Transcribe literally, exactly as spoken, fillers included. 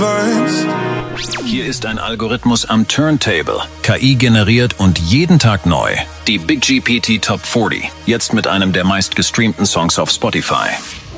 advanced. Hier ist ein Algorithmus am Turntable, K I generiert und jeden Tag neu. Die Big G P T Top vierzig, jetzt mit einem der meistgestreamten Songs auf Spotify.